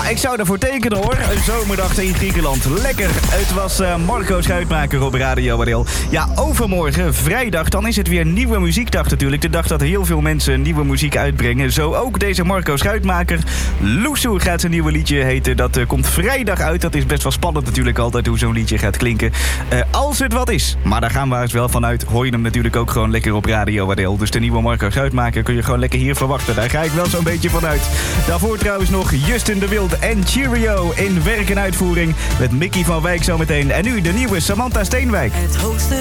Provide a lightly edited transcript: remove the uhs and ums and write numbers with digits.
ik zou ervoor tekenen hoor. Een zomerdag in Griekenland. Lekker. Het was Marco Schuitmaker op Radio Adel. Ja, overmorgen, vrijdag, dan is het weer nieuwe muziekdag natuurlijk. De dag dat heel veel mensen nieuwe muziek uitbrengen. Zo ook deze Marco Schuitmaker. Loesoe gaat zijn nieuwe liedje heten. Dat komt vrijdag uit. Dat is best wel spannend natuurlijk altijd hoe zo'n liedje gaat klinken. Als het wat is. Maar daar gaan we eens wel vanuit. Hoor je hem natuurlijk ook gewoon lekker op Radio Adel. Dus de nieuwe Marco Schuitmaker kun je gewoon lekker hier verwachten. Daar ga ik wel zo'n beetje vanuit. Daarvoor trouwens nog Justin de Wild en Cheerio in werk en uitvoering. Met Mickey van Wijk zometeen. En nu de nieuwe Samantha Steenwijk.